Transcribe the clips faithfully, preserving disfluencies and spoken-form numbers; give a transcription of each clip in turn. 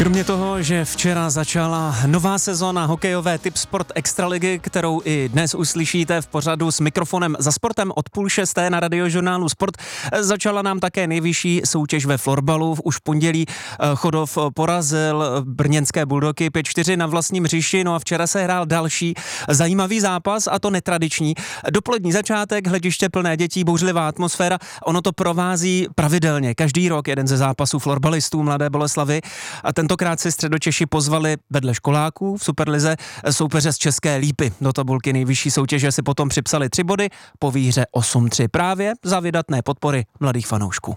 Kromě toho, že včera začala nová sezóna hokejové Tipsport Extraligy, kterou i dnes uslyšíte v pořadu S mikrofonem za sportem od půl šesté na radiožurnálu Sport, začala nám také nejvyšší soutěž ve florbalu. Už v pondělí Chodov porazil brněnské Bulldogy pět čtyři na vlastním hřišti, no a včera se hrál další zajímavý zápas, a to netradiční. Dopolední začátek, hlediště plné dětí, bouřlivá atmosféra, ono to provází pravidelně. Každý rok jeden ze zápasů florbalistů Mladé Boleslavi, a tentokrát si Středočeši pozvali vedle školáků v Superlize soupeře z České Lípy. Do tabulky nejvyšší soutěže si potom připsali tři body po výhře osm tři právě za vydatné podpory mladých fanoušků.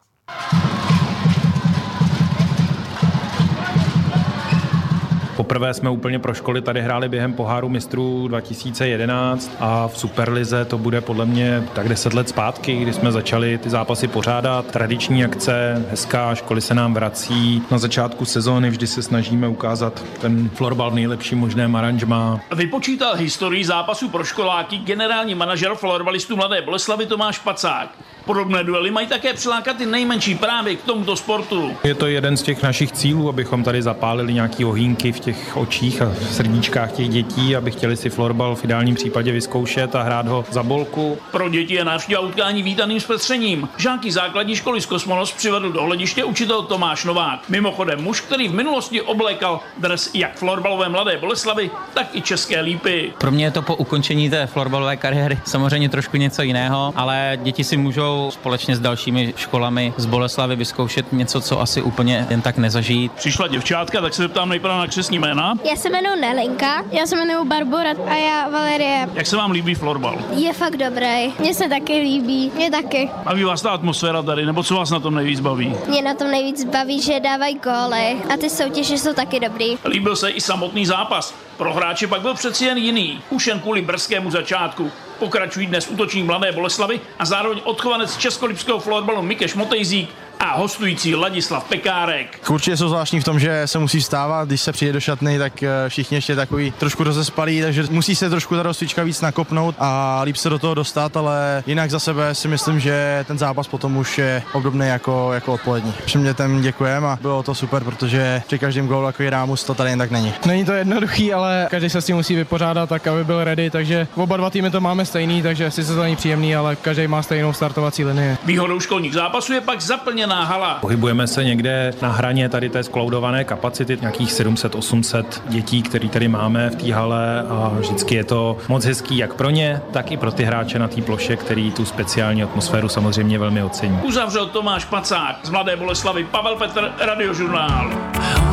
Poprvé jsme úplně pro školy tady hráli během poháru mistrů dva tisíce jedenáct a v Superlize to bude podle mě tak deset let zpátky, kdy jsme začali ty zápasy pořádat. Tradiční akce, hezká, školy se nám vrací. Na začátku sezóny vždy se snažíme ukázat ten florbal v nejlepším možném aranžmá. Vypočítal historii zápasů pro školáky generální manažer florbalistů Mladé Boleslavy Tomáš Pacák. Podobné duely mají také přilákat i nejmenší právě k tomuto sportu. Je to jeden z těch našich cílů, abychom tady zapálili nějaký ohýnky v těch očích a v srdíčkách těch dětí, aby chtěli si florbal v ideálním případě vyzkoušet a hrát ho za bolku. Pro děti je návštěva utkání vítaným zpestřením. Žáky základní školy z Kosmonos přivedl do hlediště učitel Tomáš Novák. Mimochodem muž, který v minulosti oblékal dres jak florbalové Mladé Boleslavy, tak i České Lípy. Pro mě je to po ukončení té florbalové kariéry samozřejmě trošku něco jiného, ale děti si můžou společně s dalšími školami z Boleslavy vyzkoušet něco, co asi úplně jen tak nezažít. Přišla děvčátka, tak se zeptám nejprve na křestní jména. Já se jmenuji Nelinka, já se jmenuji Barbora a já Valerie. Jak se vám líbí florbal? Je fakt dobrý. Mně se taky líbí. Mně taky. Baví vás ta atmosféra tady, nebo co vás na tom nejvíc baví? Mě na tom nejvíc baví, že dávají góly a ty soutěže jsou taky dobrý. Líbil se i samotný zápas. Pro hráče pak byl přeci jen jiný, už jen kvůli brzkému začátku. Pokračují dnes útočník Mladé Boleslavy a zároveň odchovanec českolipského florbalu Mikeš Motejzík a hostující Ladislav Pekárek. Určitě jsou zvláštní v tom, že se musí vstávat, když se přijde do šatny, tak všichni ještě takový trošku rozespalí, takže musí se trošku ta rozcvička víc nakopnout a líp se do toho dostat, ale jinak za sebe si myslím, že ten zápas potom už je obdobný jako, jako odpolední. Všem dětem děkujeme a bylo to super, protože při každém gólu jako Rámus to tady jen tak není. Není to jednoduchý, ale každý se s tím musí vypořádat tak, aby byl ready, takže oba dva týmy to máme stejný, takže sice to není příjemný, ale každý má stejnou startovací linii. Výhodou školních zápasů je pak zaplněná hala. Pohybujeme se někde na hraně tady té skloudované kapacity, nějakých sedm set osm set dětí, který tady máme v té hale, a vždycky je to moc hezký jak pro ně, tak i pro ty hráče na té ploše, který tu speciální atmosféru samozřejmě velmi ocení. Uzavřel Tomáš Pacák, z Mladé Boleslavy Pavel Petr, Radiožurnál.